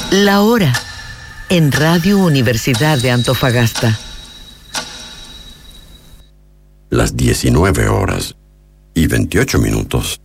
La hora en Radio Universidad de Antofagasta. Las 19:28.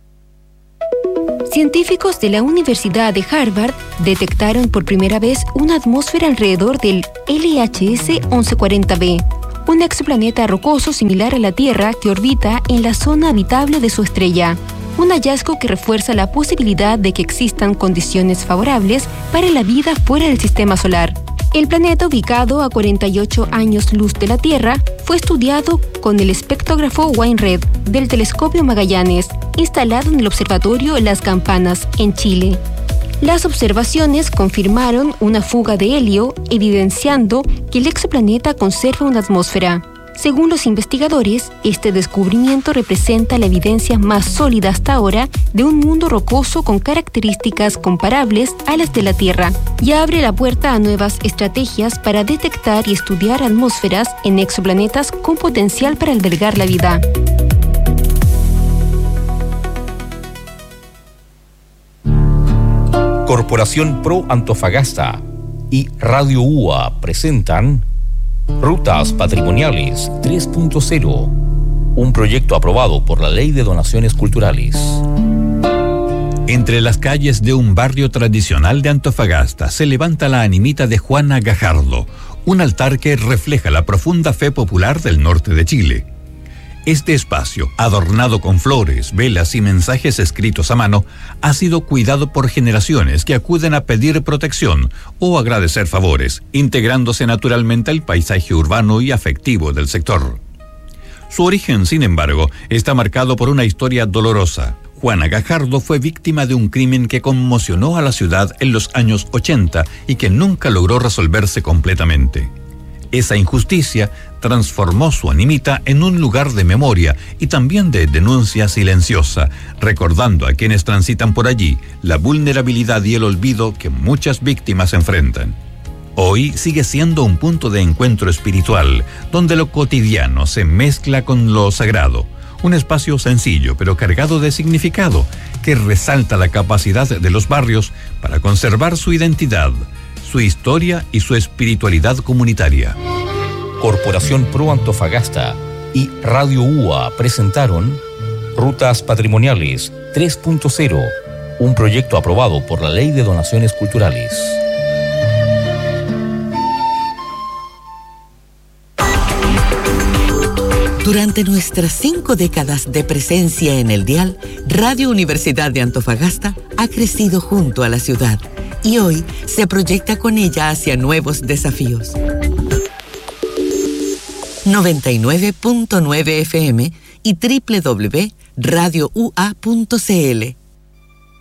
Científicos de la Universidad de Harvard detectaron por primera vez una atmósfera alrededor del LHS 1140b, un exoplaneta rocoso similar a la Tierra que orbita en la zona habitable de su estrella. Un hallazgo que refuerza la posibilidad de que existan condiciones favorables para la vida fuera del sistema solar. El planeta, ubicado a 48 años luz de la Tierra, fue estudiado con el espectrógrafo WINRED del telescopio Magallanes, instalado en el observatorio Las Campanas, en Chile. Las observaciones confirmaron una fuga de helio, evidenciando que el exoplaneta conserva una atmósfera. Según los investigadores, este descubrimiento representa la evidencia más sólida hasta ahora de un mundo rocoso con características comparables a las de la Tierra y abre la puerta a nuevas estrategias para detectar y estudiar atmósferas en exoplanetas con potencial para albergar la vida. Corporación Pro Antofagasta y Radio UA presentan Rutas Patrimoniales 3.0, un proyecto aprobado por la Ley de Donaciones Culturales. Entre las calles de un barrio tradicional de Antofagasta se levanta la animita de Juana Gajardo, un altar que refleja la profunda fe popular del norte de Chile. Este espacio, adornado con flores, velas y mensajes escritos a mano, ha sido cuidado por generaciones que acuden a pedir protección o agradecer favores, integrándose naturalmente al paisaje urbano y afectivo del sector. Su origen, sin embargo, está marcado por una historia dolorosa. Juana Gajardo fue víctima de un crimen que conmocionó a la ciudad en los años 80 y que nunca logró resolverse completamente. Esa injusticia transformó su animita en un lugar de memoria y también de denuncia silenciosa, recordando a quienes transitan por allí la vulnerabilidad y el olvido que muchas víctimas enfrentan. Hoy sigue siendo un punto de encuentro espiritual, donde lo cotidiano se mezcla con lo sagrado. Un espacio sencillo pero cargado de significado, que resalta la capacidad de los barrios para conservar su identidad, su historia y su espiritualidad comunitaria. Corporación Pro Antofagasta y Radio UA presentaron Rutas Patrimoniales 3.0, un proyecto aprobado por la Ley de Donaciones Culturales. Durante nuestras 5 décadas de presencia en el dial, Radio Universidad de Antofagasta ha crecido junto a la ciudad y hoy se proyecta con ella hacia nuevos desafíos. 99.9 FM y www.radioua.cl.